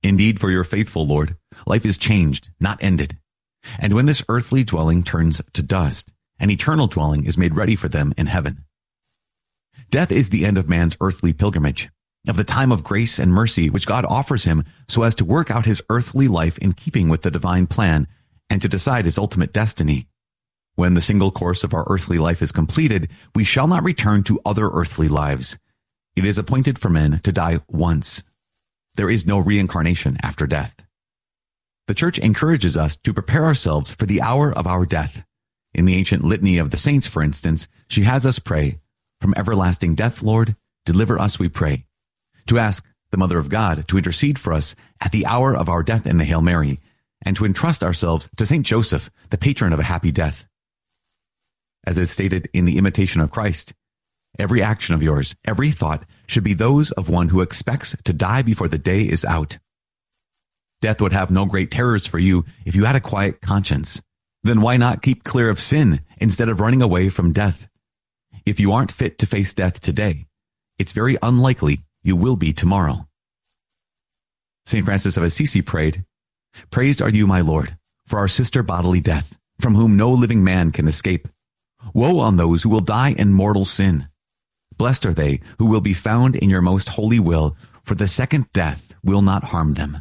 Indeed, for your faithful, Lord, life is changed, not ended. And when this earthly dwelling turns to dust, an eternal dwelling is made ready for them in heaven. Death is the end of man's earthly pilgrimage, of the time of grace and mercy which God offers him so as to work out his earthly life in keeping with the divine plan and to decide his ultimate destiny. When the single course of our earthly life is completed, we shall not return to other earthly lives. It is appointed for men to die once. There is no reincarnation after death. The Church encourages us to prepare ourselves for the hour of our death. In the ancient litany of the saints, for instance, she has us pray, "From everlasting death, Lord, deliver us, we pray." To ask the Mother of God to intercede for us at the hour of our death in the Hail Mary, and to entrust ourselves to Saint Joseph, the patron of a happy death. As is stated in the Imitation of Christ, every action of yours, every thought, should be those of one who expects to die before the day is out. Death would have no great terrors for you if you had a quiet conscience. Then why not keep clear of sin instead of running away from death? If you aren't fit to face death today, it's very unlikely you will be tomorrow. St. Francis of Assisi prayed, "Praised are you, my Lord, for our sister bodily death, from whom no living man can escape. Woe on those who will die in mortal sin. Blessed are they who will be found in your most holy will, for the second death will not harm them."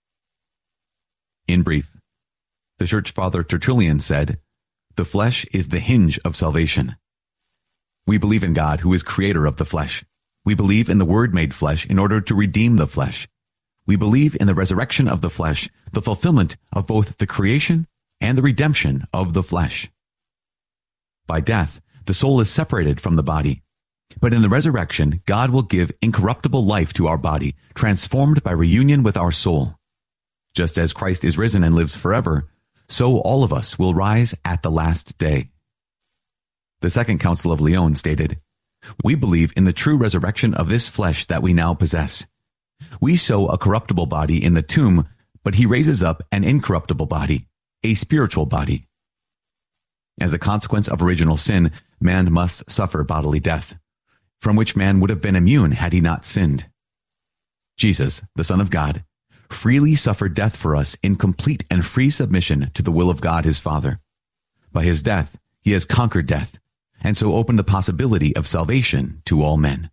In brief, the Church Father Tertullian said, "The flesh is the hinge of salvation." We believe in God, who is creator of the flesh. We believe in the Word made flesh in order to redeem the flesh. We believe in the resurrection of the flesh, the fulfillment of both the creation and the redemption of the flesh. By death, the soul is separated from the body. But in the resurrection, God will give incorruptible life to our body, transformed by reunion with our soul. Just as Christ is risen and lives forever, so all of us will rise at the last day. The Second Council of Lyon stated, "We believe in the true resurrection of this flesh that we now possess. We sow a corruptible body in the tomb, but he raises up an incorruptible body, a spiritual body." As a consequence of original sin, man must suffer bodily death, from which man would have been immune had he not sinned. Jesus, the Son of God, freely suffered death for us in complete and free submission to the will of God his Father. By his death, he has conquered death, and so opened the possibility of salvation to all men.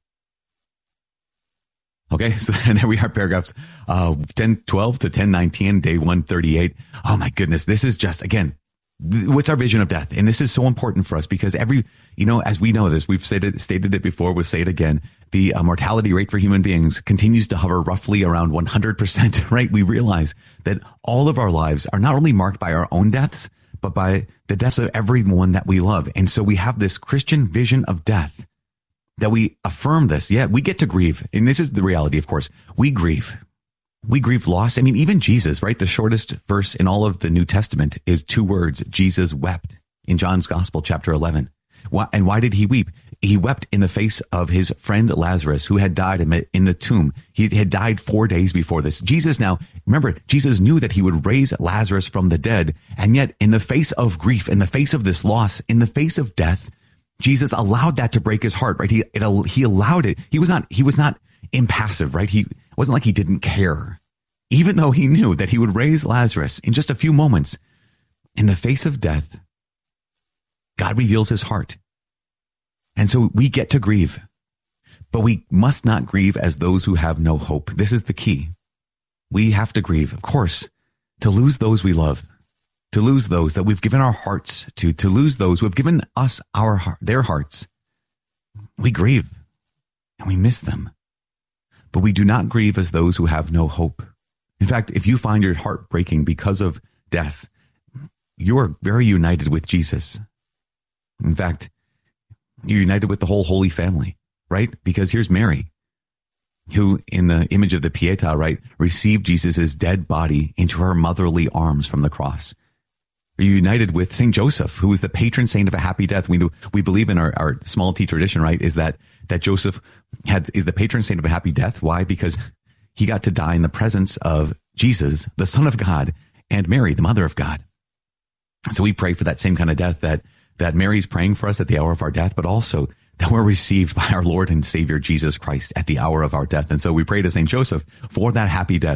Okay, so there we are, paragraphs 1012 to 1019, day 138. Oh my goodness, this is just, again, what's our vision of death? And this is so important for us because as we know this, we've stated it before, we'll say it again, the mortality rate for human beings continues to hover roughly around 100%, right? We realize that all of our lives are not only marked by our own deaths, but by the deaths of everyone that we love. And so we have this Christian vision of death that we affirm this. Yeah, we get to grieve. And this is the reality, of course. We grieve. We grieve loss. I mean, even Jesus, right? The shortest verse in all of the New Testament is 2 words. Jesus wept in John's Gospel, chapter 11. And why did he weep? He wept in the face of his friend Lazarus, who had died in the tomb. He had died 4 days before this. Jesus knew that he would raise Lazarus from the dead. And yet, in the face of grief, in the face of this loss, in the face of death, Jesus allowed that to break his heart, right? He allowed it. He was not impassive, right? He wasn't like he didn't care. Even though he knew that he would raise Lazarus in just a few moments, in the face of death, God reveals his heart. And so we get to grieve, but we must not grieve as those who have no hope. This is the key. We have to grieve, of course, to lose those we love, to lose those that we've given our hearts to lose those who have given us their hearts. We grieve and we miss them, but we do not grieve as those who have no hope. In fact, if you find your heart breaking because of death, you are very united with Jesus. In fact, you're united with the whole Holy Family, right? Because here's Mary, who in the image of the Pietà, right, received Jesus' dead body into her motherly arms from the cross. Are you united with St. Joseph, who is the patron saint of a happy death? We believe in our small T tradition, right, is that Joseph is the patron saint of a happy death. Why? Because he got to die in the presence of Jesus, the Son of God, and Mary, the Mother of God. So we pray for that same kind of death that Mary's praying for us at the hour of our death, but also that we're received by our Lord and Savior Jesus Christ at the hour of our death. And so we pray to St. Joseph for that happy death.